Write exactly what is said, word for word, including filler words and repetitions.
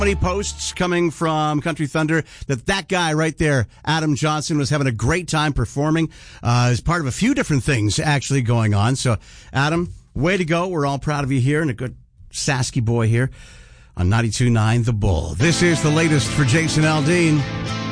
Many posts coming from Country Thunder that that guy right there, Adam Johnson, was having a great time performing uh, as part of a few different things actually going on. So, Adam, way to go. We're all proud of you here, and a good Sasky boy here on ninety-two point nine The Bull. This is the latest for Jason Aldean.